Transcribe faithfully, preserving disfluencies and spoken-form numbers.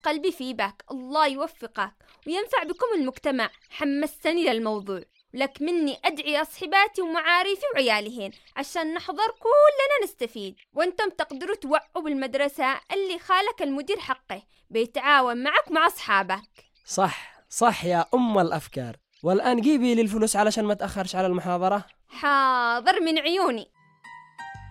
قلبي في باك، الله يوفقك وينفع بكم المجتمع. حمستني للموضوع، لك مني أدعي أصحباتي ومعارفي وعيالهن عشان نحضر كلنا نستفيد. وانتم تقدروا توعوا بالمدرسة اللي خالك المدير حقه بيتعاون معك مع أصحابك. صح صح يا أم الأفكار. والآن جيبي لي الفلوس علشان ما تأخرش على المحاضرة. حاضر من عيوني.